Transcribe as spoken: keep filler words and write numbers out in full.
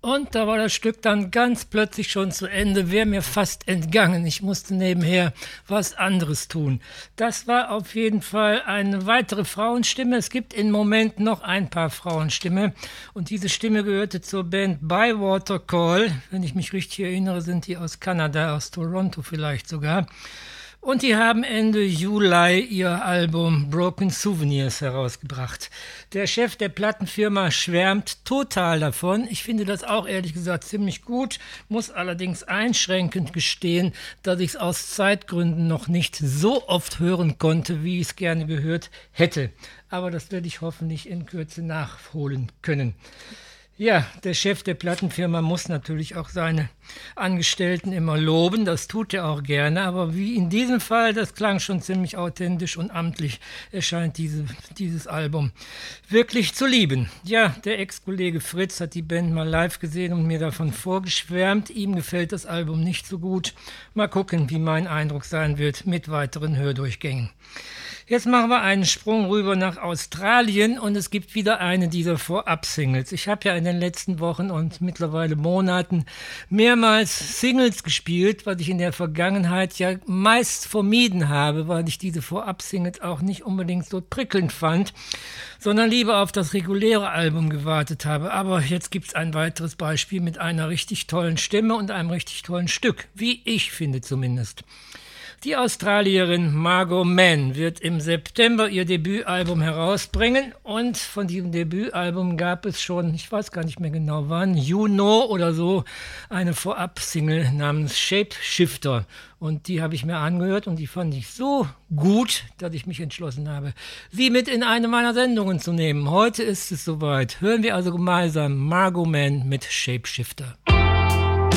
Und da war das Stück dann ganz plötzlich schon zu Ende, wäre mir fast entgangen. Ich musste nebenher was anderes tun. Das war auf jeden Fall eine weitere Frauenstimme. Es gibt im Moment noch ein paar Frauenstimmen. Und diese Stimme gehörte zur Band Bywater Call. Wenn ich mich richtig erinnere, sind die aus Kanada, aus Toronto vielleicht sogar. Und die haben Ende Juli ihr Album Broken Souvenirs herausgebracht. Der Chef der Plattenfirma schwärmt total davon. Ich finde das auch ehrlich gesagt ziemlich gut, muss allerdings einschränkend gestehen, dass ich es aus Zeitgründen noch nicht so oft hören konnte, wie ich es gerne gehört hätte. Aber das werde ich hoffentlich in Kürze nachholen können. Ja, der Chef der Plattenfirma muss natürlich auch seine Angestellten immer loben, das tut er auch gerne, aber wie in diesem Fall, das klang schon ziemlich authentisch und amtlich, erscheint diese, dieses Album wirklich zu lieben. Ja, der Ex-Kollege Fritz hat die Band mal live gesehen und mir davon vorgeschwärmt, ihm gefällt das Album nicht so gut. Mal gucken, wie mein Eindruck sein wird mit weiteren Hördurchgängen. Jetzt machen wir einen Sprung rüber nach Australien und es gibt wieder eine dieser Vorab-Singles. Ich habe ja in den letzten Wochen und mittlerweile Monaten mehrmals Singles gespielt, was ich in der Vergangenheit ja meist vermieden habe, weil ich diese Vorab-Singles auch nicht unbedingt so prickelnd fand, sondern lieber auf das reguläre Album gewartet habe. Aber jetzt gibt's ein weiteres Beispiel mit einer richtig tollen Stimme und einem richtig tollen Stück, wie ich finde zumindest. Die Australierin Margot Mann wird im September ihr Debütalbum herausbringen und von diesem Debütalbum gab es schon, ich weiß gar nicht mehr genau wann, You Know oder so, eine Vorab-Single namens Shapeshifter und die habe ich mir angehört und die fand ich so gut, dass ich mich entschlossen habe, sie mit in eine meiner Sendungen zu nehmen. Heute ist es soweit. Hören wir also gemeinsam Margot Mann mit Shapeshifter.